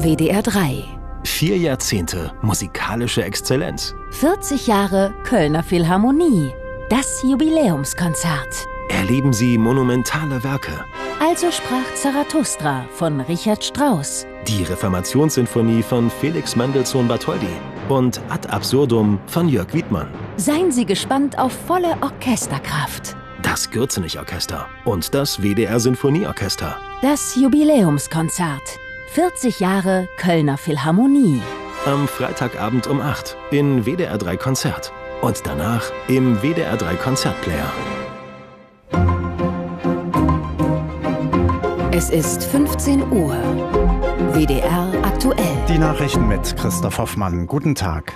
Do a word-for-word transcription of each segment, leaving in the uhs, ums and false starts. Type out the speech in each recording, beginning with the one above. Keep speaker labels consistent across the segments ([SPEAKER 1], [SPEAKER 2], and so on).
[SPEAKER 1] W D R drei.
[SPEAKER 2] Vier Jahrzehnte musikalische Exzellenz.
[SPEAKER 1] vierzig Jahre Kölner Philharmonie. Das Jubiläumskonzert.
[SPEAKER 2] Erleben Sie monumentale Werke.
[SPEAKER 1] Also sprach Zarathustra von Richard Strauss.
[SPEAKER 2] Die Reformationssinfonie von Felix Mendelssohn Bartholdy. Und Ad Absurdum von Jörg Wiedmann.
[SPEAKER 1] Seien Sie gespannt auf volle Orchesterkraft.
[SPEAKER 2] Das Gürzenich-Orchester und das W D R-Sinfonieorchester.
[SPEAKER 1] Das Jubiläumskonzert. vierzig Jahre Kölner Philharmonie.
[SPEAKER 2] Am Freitagabend um acht in W D R drei Konzert. Und danach im W D R drei Konzertplayer.
[SPEAKER 1] Es ist fünfzehn Uhr. W D R aktuell.
[SPEAKER 3] Die Nachrichten mit Christoph Hoffmann. Guten Tag.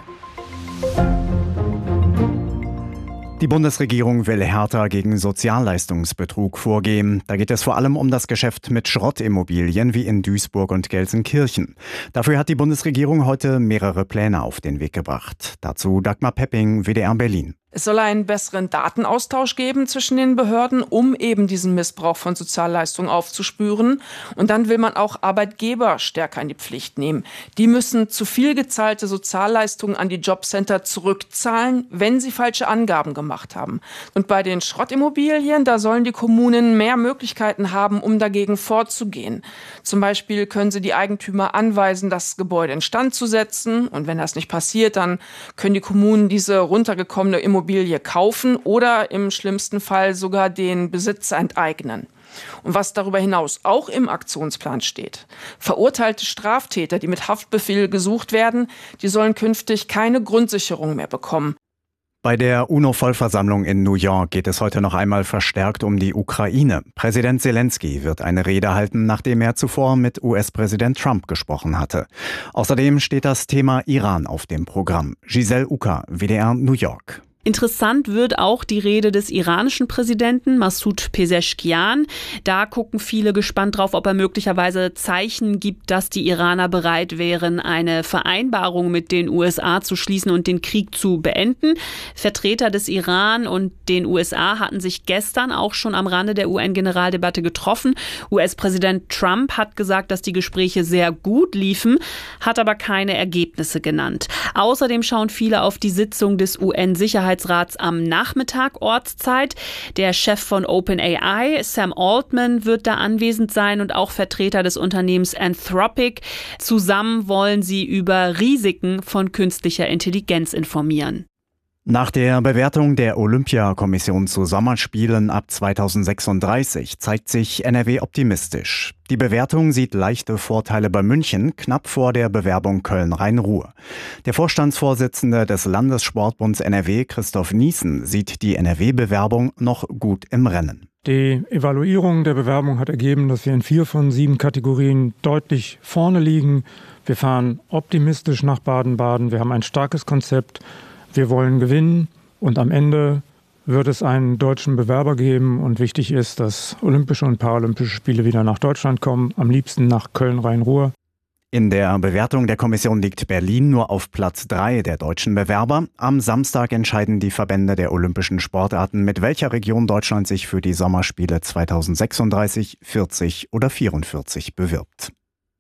[SPEAKER 3] Die Bundesregierung will härter gegen Sozialleistungsbetrug vorgehen. Da geht es vor allem um das Geschäft mit Schrottimmobilien wie in Duisburg und Gelsenkirchen. Dafür hat die Bundesregierung heute mehrere Pläne auf den Weg gebracht. Dazu Dagmar Pepping, W D R Berlin.
[SPEAKER 4] Es soll einen besseren Datenaustausch geben zwischen den Behörden, um eben diesen Missbrauch von Sozialleistungen aufzuspüren. Und dann will man auch Arbeitgeber stärker in die Pflicht nehmen. Die müssen zu viel gezahlte Sozialleistungen an die Jobcenter zurückzahlen, wenn sie falsche Angaben gemacht haben. Und bei den Schrottimmobilien, da sollen die Kommunen mehr Möglichkeiten haben, um dagegen vorzugehen. Zum Beispiel können sie die Eigentümer anweisen, das Gebäude instand zu setzen. Und wenn das nicht passiert, dann können die Kommunen diese runtergekommene Immobilie Immobilie kaufen oder im schlimmsten Fall sogar den Besitzer enteignen. Und was darüber hinaus auch im Aktionsplan steht: Verurteilte Straftäter, die mit Haftbefehl gesucht werden, die sollen künftig keine Grundsicherung mehr bekommen.
[SPEAKER 3] Bei der UNO-Vollversammlung in New York geht es heute noch einmal verstärkt um die Ukraine. Präsident Zelensky wird eine Rede halten, nachdem er zuvor mit U S-Präsident Trump gesprochen hatte. Außerdem steht das Thema Iran auf dem Programm. Giselle Uka, W D R New York.
[SPEAKER 5] Interessant wird auch die Rede des iranischen Präsidenten Massoud Pezeshkian. Da gucken viele gespannt drauf, ob er möglicherweise Zeichen gibt, dass die Iraner bereit wären, eine Vereinbarung mit den U S A zu schließen und den Krieg zu beenden. Vertreter des Iran und den U S A hatten sich gestern auch schon am Rande der U N-Generaldebatte getroffen. U S-Präsident Trump hat gesagt, dass die Gespräche sehr gut liefen, hat aber keine Ergebnisse genannt. Außerdem schauen viele auf die Sitzung des U N-Sicherheitsrats am Nachmittag Ortszeit. Der Chef von OpenAI, Sam Altman, wird da anwesend sein und auch Vertreter des Unternehmens Anthropic. Zusammen wollen sie über Risiken von künstlicher Intelligenz informieren.
[SPEAKER 3] Nach der Bewertung der Olympiakommission zu Sommerspielen ab zweitausendsechsunddreißig zeigt sich N R W optimistisch. Die Bewertung sieht leichte Vorteile bei München, knapp vor der Bewerbung Köln-Rhein-Ruhr. Der Vorstandsvorsitzende des Landessportbunds N R W, Christoph Niesen, sieht die N R W-Bewerbung noch gut im Rennen.
[SPEAKER 6] Die Evaluierung der Bewerbung hat ergeben, dass wir in vier von sieben Kategorien deutlich vorne liegen. Wir fahren optimistisch nach Baden-Baden. Wir haben ein starkes Konzept. Wir wollen gewinnen und am Ende wird es einen deutschen Bewerber geben. Und wichtig ist, dass Olympische und Paralympische Spiele wieder nach Deutschland kommen, am liebsten nach Köln-Rhein-Ruhr.
[SPEAKER 3] In der Bewertung der Kommission liegt Berlin nur auf Platz drei der deutschen Bewerber. Am Samstag entscheiden die Verbände der olympischen Sportarten, mit welcher Region Deutschland sich für die Sommerspiele zweitausendsechsunddreißig, vierzig oder vierundvierzig bewirbt.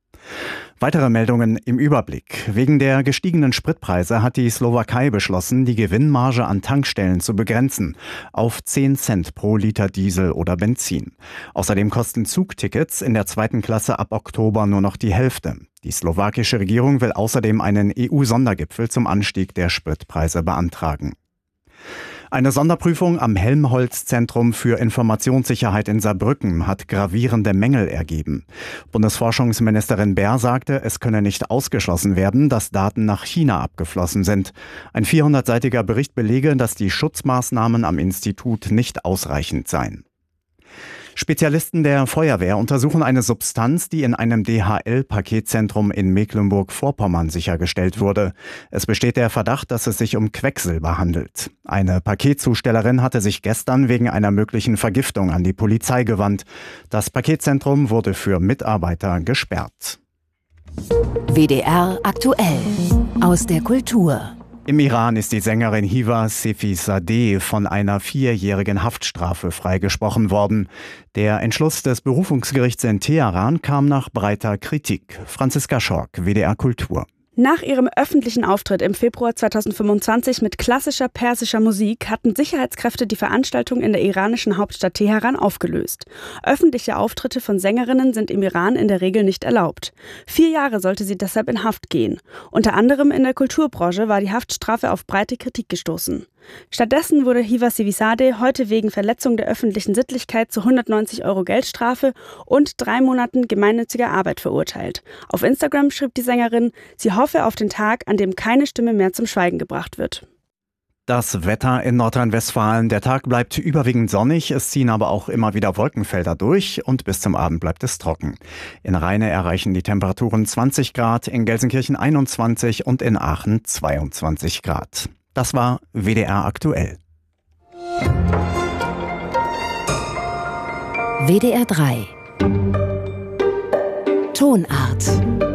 [SPEAKER 3] Weitere Meldungen im Überblick. Wegen der gestiegenen Spritpreise hat die Slowakei beschlossen, die Gewinnmarge an Tankstellen zu begrenzen auf zehn Cent pro Liter Diesel oder Benzin. Außerdem kosten Zugtickets in der zweiten Klasse ab Oktober nur noch die Hälfte. Die slowakische Regierung will außerdem einen E U-Sondergipfel zum Anstieg der Spritpreise beantragen. Eine Sonderprüfung am Helmholtz-Zentrum für Informationssicherheit in Saarbrücken hat gravierende Mängel ergeben. Bundesforschungsministerin Baer sagte, es könne nicht ausgeschlossen werden, dass Daten nach China abgeflossen sind. Ein vierhundertseitiger Bericht belege, dass die Schutzmaßnahmen am Institut nicht ausreichend seien. Spezialisten der Feuerwehr untersuchen eine Substanz, die in einem D H L-Paketzentrum in Mecklenburg-Vorpommern sichergestellt wurde. Es besteht der Verdacht, dass es sich um Quecksilber handelt. Eine Paketzustellerin hatte sich gestern wegen einer möglichen Vergiftung an die Polizei gewandt. Das Paketzentrum wurde für Mitarbeiter gesperrt.
[SPEAKER 1] W D R aktuell aus der Kultur.
[SPEAKER 3] Im Iran ist die Sängerin Hiva Sefizadeh von einer vierjährigen Haftstrafe freigesprochen worden. Der Entschluss des Berufungsgerichts in Teheran kam nach breiter Kritik. Franziska Schork, W D R Kultur.
[SPEAKER 7] Nach ihrem öffentlichen Auftritt im Februar zweitausendfünfundzwanzig mit klassischer persischer Musik hatten Sicherheitskräfte die Veranstaltung in der iranischen Hauptstadt Teheran aufgelöst. Öffentliche Auftritte von Sängerinnen sind im Iran in der Regel nicht erlaubt. Vier Jahre sollte sie deshalb in Haft gehen. Unter anderem in der Kulturbranche war die Haftstrafe auf breite Kritik gestoßen. Stattdessen wurde Hiva Sefizadeh heute wegen Verletzung der öffentlichen Sittlichkeit zu hundertneunzig Euro Geldstrafe und drei Monaten gemeinnütziger Arbeit verurteilt. Auf Instagram schrieb die Sängerin, sie hoffe auf den Tag, an dem keine Stimme mehr zum Schweigen gebracht wird.
[SPEAKER 3] Das Wetter in Nordrhein-Westfalen. Der Tag bleibt überwiegend sonnig, es ziehen aber auch immer wieder Wolkenfelder durch und bis zum Abend bleibt es trocken. In Rheine erreichen die Temperaturen zwanzig Grad, in Gelsenkirchen einundzwanzig und in Aachen zweiundzwanzig Grad. Das war W D R aktuell.
[SPEAKER 1] W D R drei Tonart.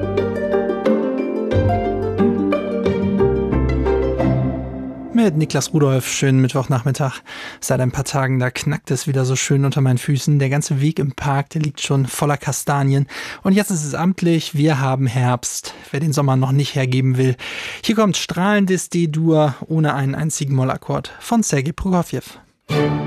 [SPEAKER 8] Mit Niklas Rudolph, schönen Mittwochnachmittag. Seit ein paar Tagen, da knackt es wieder so schön unter meinen Füßen. Der ganze Weg im Park, der liegt schon voller Kastanien. Und jetzt ist es amtlich, wir haben Herbst. Wer den Sommer noch nicht hergeben will. Hier kommt strahlendes D-Dur ohne einen einzigen Mollakkord von Sergei Prokofjew.